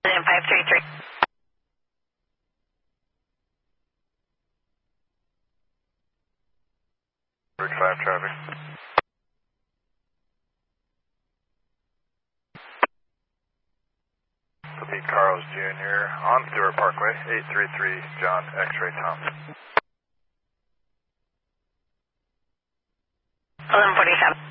533. Bridge 5 traffic. Pete Carlos Jr. on Stewart Parkway, 833 John X-Ray Thompson. 1147.